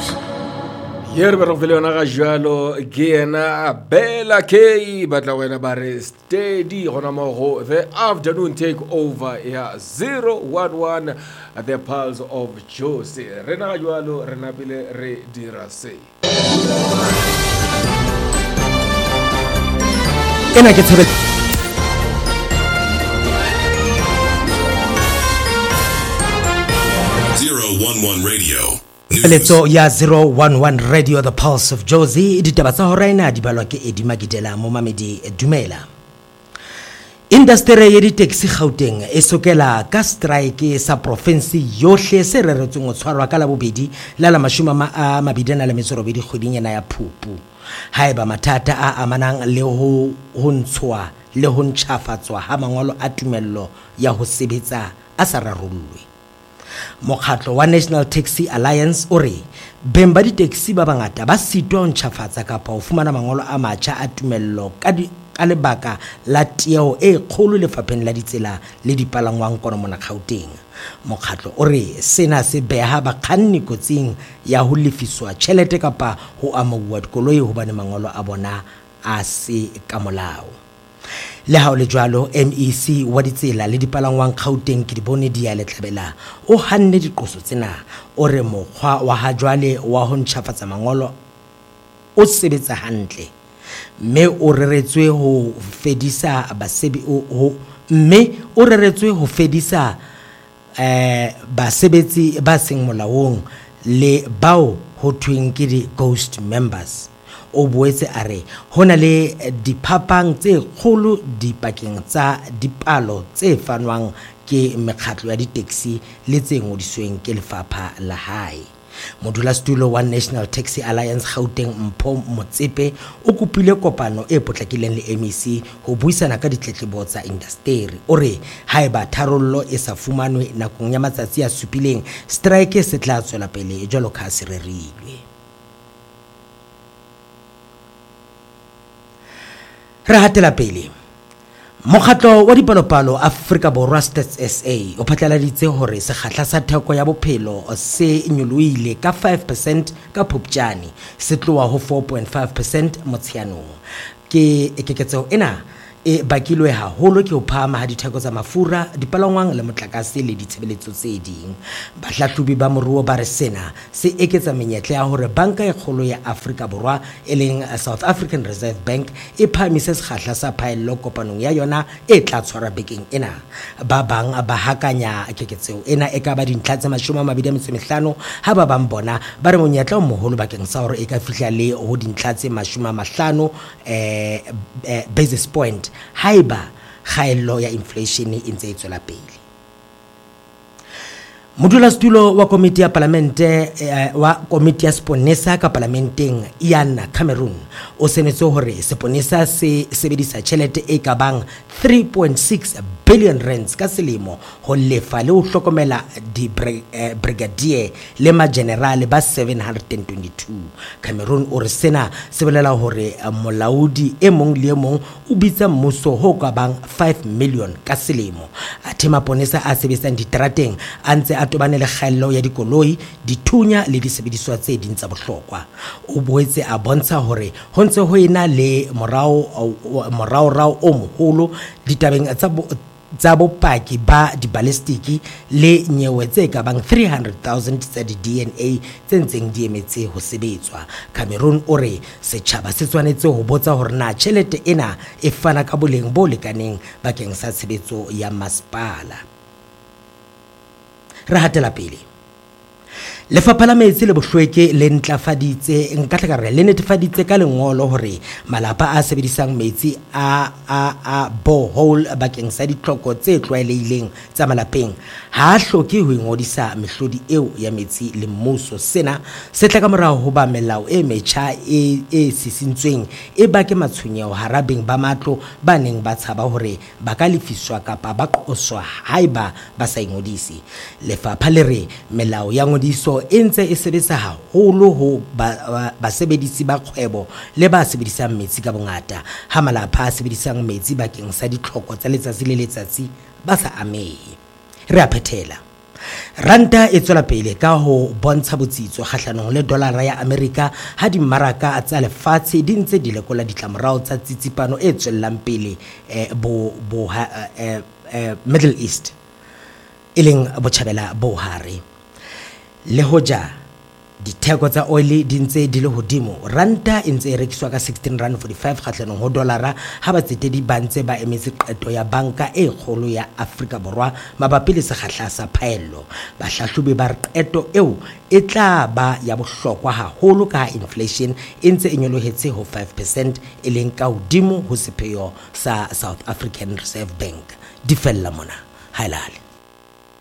Here ba re fele yona ga jalo ke ena Bella K batla wena ba re steady gona mo go the afternoon take over ya 011 at the Pulse of Josie rena ga jalo rena pele re dira se ena ke tsebe 011 Radio. Letso ya 011 Radio The Pulse of Josie ditaba tsa horaina di balwa ke Edi Magidela mo mamedi dumela. Industry ya di-taxi Gauteng e sokela ka strike sa province yohle se reretsweng go tshwarwa ka la bobedi la 2022 kgweding ya Phupu. Haeba mathata a amanang le ho ntshwa le ho ntjhafatswa ha mangolo a tumello ya ho sebetsa a sa rarollwe. Mokgatlo wa National Taxi Alliance o re beng ba di-taxi ba bangata ba sitwa ho ntjhafatsa kapa ho fumana mangolo a matjha a tumello ka lebaka la tieho e kgolo lefapheng la ditsela le dipalangwang kono mona Gauteng. Mokgatlo o re sena se beha bakganni kotsing ya ho lefiswa tjhelete kapa ho amohuwa dikoloi hobane mangolo a bona a se ka molao. Le ha o le jwalo MEC wa ditsela le dipalangwang Gauteng ke di bone di ya letlabela o hanne diqoso tsena o re mokgwa wa ha jwale wa ho ntjhafatsa mangolo o sebetsa hantle mme o reretswe ho fedisa basebetsi ba seng molaong le bao ho thweng ke di ghost members. O boetse a re hona le diphapang tse kgolo dipakeng tsa dipalo tse fanwang ke mekgatlo ya di-taxi le tse ngodisweng ke lefapha la hae. Modulasetulo wa National Taxi Alliance Gauteng Mpho Motsepe o kopile kopano e potlakileng le MEC ho buisana ka ditletlebo tsa industry. O re haeba tharollo e sa fumanwe nakong ya matsatsi a supileng strike se tla tswela pele jwalo ka se rerilwe. Re hatela pele. Mokgatlo wa dipalopalo Afrika Borwa Stats SA o phatlaladitse hore sekgahla sa theko ya bophelo se nyoloile ka 5% ka Phuptjane se tloa ho 4.5% Motsheanong. Ke keketseho ena e bakilwe haholo ke ho phahama ha ditheko tsa mafura dipalangwang le motlakase le ditshebeletso tse ding. Bahlahlobi ba moruo ba re sena se eketsa menyetla ya hore banka e kgolo ya Afrika Borwa e leng South African Reserve Bank e phahamise sekgahla sa phaello kopanong ya yona e tla tshwara bekeng ena. Ba bang ba hakanya keketseho ena e ka ba dintlha tse 25 ha ba bang bona ba re monyetla o moholo bakeng sa hore e ka fihla le ho dintlha tse 50 basis point haiba kgaello ya inflation e ntse e tswela pele. Modulasetulo wa komiti ya parlamente wa komiti ya Seponesa ka parlamenteng Ian Cameron o senetse hore Seponesa se sebedisa tjhelete e ka bang 3.6 billion rands ka selemo ho lefa le ho hlokomela di brigadier le ma general ba 722. Cameron o re sena se bolela hore molaodi e mong le e mong o bitsa mmuso ho ka bang 5 million ka selemo. Athe maponesa a sebetsang diterateng a ntse a tobane le kgaello ya dikoloi, dithunya le disebediswa tse ding tsa bohlokwa. O boetse a bontsha hore ho ntse ho ena le morao o moholo ditabeng tsa bopaki ba di-balistiki le nyewe tse ka bang 300,000 tsa di-DNA tse ntseng di emetse ho sebetswa. Cameron o re setjhaba se tshwanetse ho botsa hore na tjhelete ena e fana ka boleng bo lekaneng bakeng sa tshebetso ya masepala. Re hatela pele. Lefapha la metsi le bohlweke le netefaditse ka lengolo hore malapa a sebedisang metsi a borehole bakeng sa ditlhoko tse tlwaelehileng tsa malapeng ha hloke ho ingodisa mehlodi eo ya metsi le mmuso. Sena se tla ka morao ho ba melao e metjha e sisintsweng e bake matshwenyeho harabeng ba matlo ba neng ba tshaba hore ba ka lefiswa kapa ba qoswa haeba ba sa ingodisi. Lefapha le re melao ya ngodiso e ntse e sebetsa haholo ho basebedisi ba kgwebo le ba sebedisang metsi ka bongata ha malapa a sebedisang metsi bakeng sa ditlhoko tsa letsatsi le letsatsi ba sa amehe. Re a phethela. Ranta e tswela pele ka ho bontsha botsitso kgahlanong le dolara ya Amerika ha dimmaraka tsa lefatshe di ntse di lekola ditlamorao tsa tsitsipano e tswellang pele Middle East e leng botjhabela bo hare. Le hoja ditheko tsa oil di ntse di le hodimo, ranta e ntse e rekiswa ka R16.45 kgahlanong ho dolara ha batsetedi ba ntse ba emetse qeto ya banka e kgolo ya Afrika Borwa mabapi le sekgahla sa phaello. Bahlahlobi ba re qeto eo e tla ba ya bohlokwa haholo ka inflation e ntse e nyolohetse ho 5% e leng ka hodimo ho sepheo sa South African Reserve Bank. Di fella mona haelale.